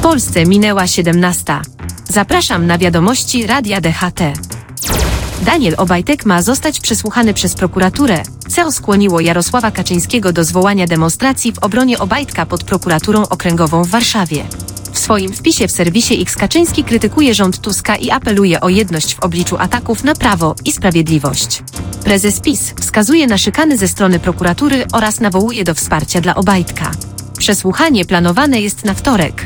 Polsce minęła 17. Zapraszam na wiadomości Radia DHT. Daniel Obajtek ma zostać przesłuchany przez prokuraturę, co skłoniło Jarosława Kaczyńskiego do zwołania demonstracji w obronie Obajtka pod prokuraturą okręgową w Warszawie. W swoim wpisie w serwisie X Kaczyński krytykuje rząd Tuska i apeluje o jedność w obliczu ataków na Prawo i Sprawiedliwość. Prezes PiS wskazuje na szykany ze strony prokuratury oraz nawołuje do wsparcia dla Obajtka. Przesłuchanie planowane jest na wtorek.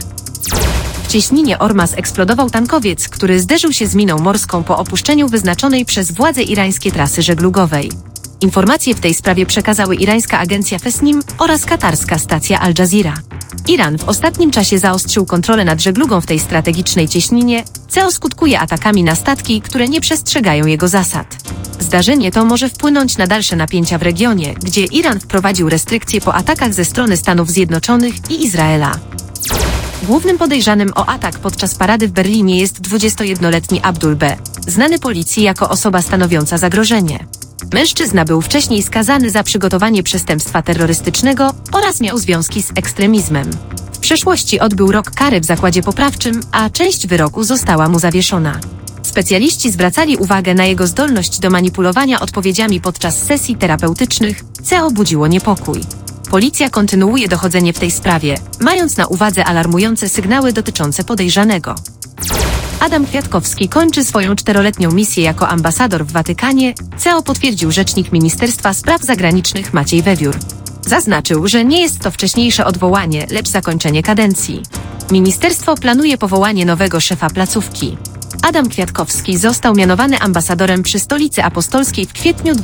W Cieśninie Ormas eksplodował tankowiec, który zderzył się z miną morską po opuszczeniu wyznaczonej przez władze irańskie trasy żeglugowej. Informacje w tej sprawie przekazały irańska agencja Fesnim oraz katarska stacja Al Jazeera. Iran w ostatnim czasie zaostrzył kontrolę nad żeglugą w tej strategicznej cieśninie, co skutkuje atakami na statki, które nie przestrzegają jego zasad. Zdarzenie to może wpłynąć na dalsze napięcia w regionie, gdzie Iran wprowadził restrykcje po atakach ze strony Stanów Zjednoczonych i Izraela. Głównym podejrzanym o atak podczas parady w Berlinie jest 21-letni Abdul B., znany policji jako osoba stanowiąca zagrożenie. Mężczyzna był wcześniej skazany za przygotowanie przestępstwa terrorystycznego oraz miał związki z ekstremizmem. W przeszłości odbył rok kary w zakładzie poprawczym, a część wyroku została mu zawieszona. Specjaliści zwracali uwagę na jego zdolność do manipulowania odpowiedziami podczas sesji terapeutycznych, co budziło niepokój. Policja kontynuuje dochodzenie w tej sprawie, mając na uwadze alarmujące sygnały dotyczące podejrzanego. Adam Kwiatkowski kończy swoją 4-letnią misję jako ambasador w Watykanie, co potwierdził rzecznik Ministerstwa Spraw Zagranicznych Maciej Wewiór. Zaznaczył, że nie jest to wcześniejsze odwołanie, lecz zakończenie kadencji. Ministerstwo planuje powołanie nowego szefa placówki. Adam Kwiatkowski został mianowany ambasadorem przy Stolicy Apostolskiej w kwietniu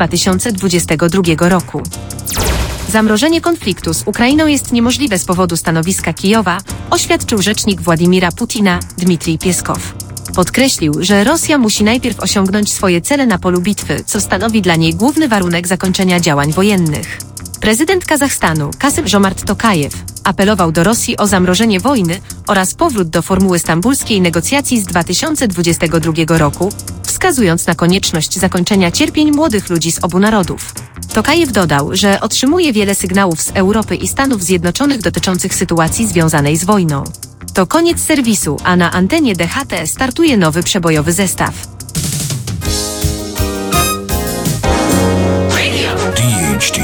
2022 roku. Zamrożenie konfliktu z Ukrainą jest niemożliwe z powodu stanowiska Kijowa, oświadczył rzecznik Władimira Putina, Dmitrij Pieskow. Podkreślił, że Rosja musi najpierw osiągnąć swoje cele na polu bitwy, co stanowi dla niej główny warunek zakończenia działań wojennych. Prezydent Kazachstanu, Kasym-Żomart Tokajew, apelował do Rosji o zamrożenie wojny oraz powrót do formuły stambulskiej negocjacji z 2022 roku, wskazując na konieczność zakończenia cierpień młodych ludzi z obu narodów. Tokajew dodał, że otrzymuje wiele sygnałów z Europy i Stanów Zjednoczonych dotyczących sytuacji związanej z wojną. To koniec serwisu, a na antenie DHT startuje nowy przebojowy zestaw. DHT.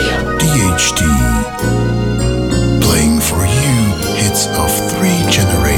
DHT. Playing for you hits of 3 generations.